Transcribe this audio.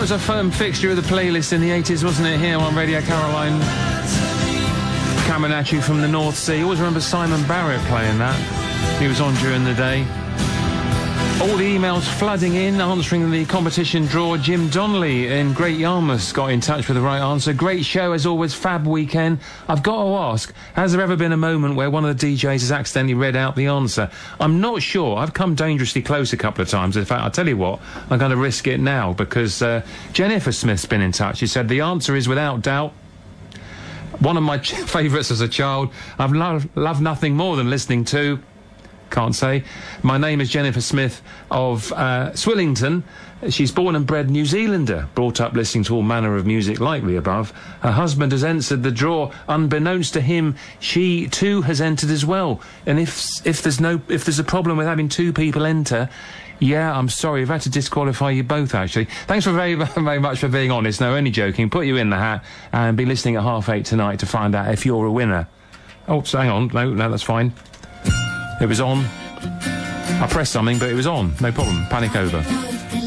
was a firm fixture of the playlist in the 80s, wasn't it, here on Radio Caroline? Coming at you from the North Sea. Always remember Simon Barrett playing that. He was on during the day. All the emails flooding in, answering the competition draw. Jim Donnelly in Great Yarmouth got in touch with the right answer. Great show, as always, fab weekend. I've got to ask, has there ever been a moment where one of the DJs has accidentally read out the answer? I'm not sure. I've come dangerously close a couple of times. In fact, I'll tell you what, I'm going to risk it now, because Jennifer Smith's been in touch. She said the answer is, without doubt, one of my favourites as a child. I've loved nothing more than listening to... Can't say. My name is Jennifer Smith of Swillington. She's born and bred New Zealander, brought up listening to all manner of music like the above. Her husband has entered the draw. Unbeknownst to him, she too has entered as well. And if there's a problem with having two people enter, yeah, I'm sorry, I've had to disqualify you both, actually. Thanks for very, very much for being honest. No, only joking. Put you in the hat and be listening at 8:30 tonight to find out if you're a winner. Oh, so hang on. No, that's fine. It was on. I pressed something, but it was on. No problem. Panic over.